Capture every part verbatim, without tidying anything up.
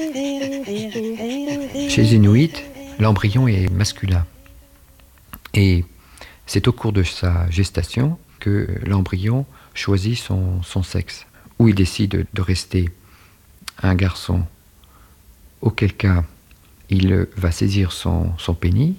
Chez les Inuits, l'embryon est masculin. Et c'est au cours de sa gestation que l'embryon choisit son, son sexe. Ou il décide de rester un garçon, auquel cas il va saisir son, son pénis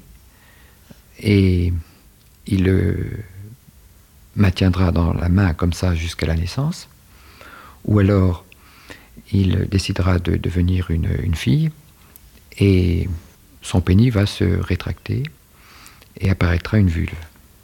et il le maintiendra dans la main comme ça jusqu'à la naissance. Ou alors il décidera de devenir une, une fille et son pénis va se rétracter et apparaîtra une vulve.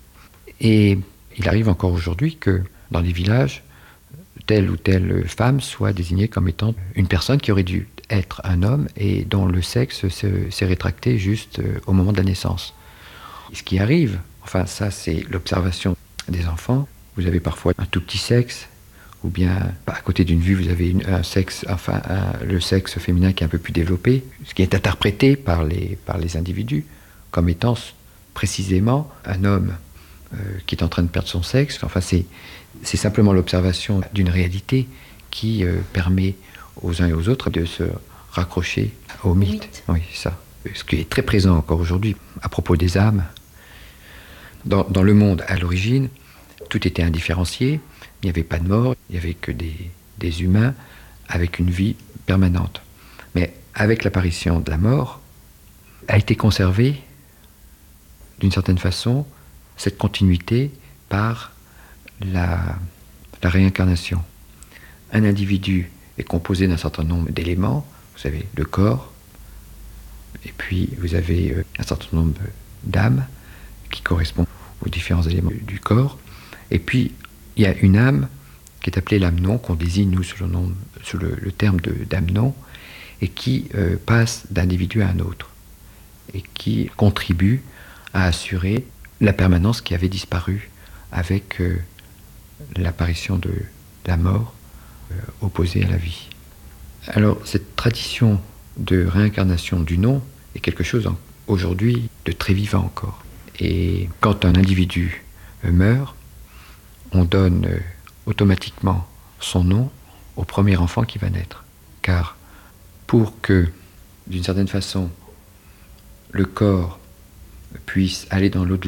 Et il arrive encore aujourd'hui que dans les villages, telle ou telle femme soit désignée comme étant une personne qui aurait dû être un homme et dont le sexe s'est rétracté juste au moment de la naissance. Ce qui arrive, enfin ça c'est l'observation des enfants, vous avez parfois un tout petit sexe, ou bien à côté d'une vue vous avez une, un sexe, enfin un, le sexe féminin qui est un peu plus développé, ce qui est interprété par les, par les individus comme étant précisément un homme euh, qui est en train de perdre son sexe. Enfin c'est, c'est simplement l'observation d'une réalité qui euh, permet aux uns et aux autres de se raccrocher au mythe. mythe. Oui, ça. Ce qui est très présent encore aujourd'hui à propos des âmes. Dans, dans le monde à l'origine, tout était indifférencié. Il n'y avait pas de mort, il n'y avait que des, des humains avec une vie permanente. Mais avec l'apparition de la mort, a été conservée, d'une certaine façon, cette continuité par la, la réincarnation. Un individu est composé d'un certain nombre d'éléments. Vous avez le corps, et puis vous avez un certain nombre d'âmes qui correspondent aux différents éléments du corps. Et puis, il y a une âme qui est appelée l'âme-non, qu'on désigne, nous, sous le, nom, sous le, le terme de, d'âme-non, et qui euh, passe d'individu à un autre, et qui contribue à assurer la permanence qui avait disparu avec euh, l'apparition de la mort euh, opposée à la vie. Alors, cette tradition de réincarnation du non est quelque chose en, aujourd'hui de très vivant encore. Et quand un individu euh, meurt, on donne euh, automatiquement son nom au premier enfant qui va naître. Car pour que, d'une certaine façon, le corps puisse aller dans l'au-delà,